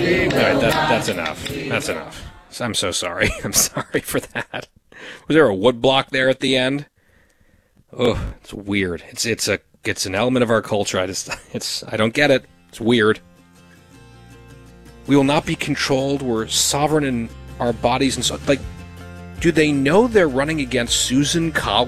right, that's enough. That's enough. I'm so sorry. I'm sorry for that. Was there a wood block there at the end? Oh, it's weird. It's an element of our culture. I don't get it. It's weird. We will not be controlled. We're sovereign in our bodies and so. Like, do they know they're running against Susan Collins?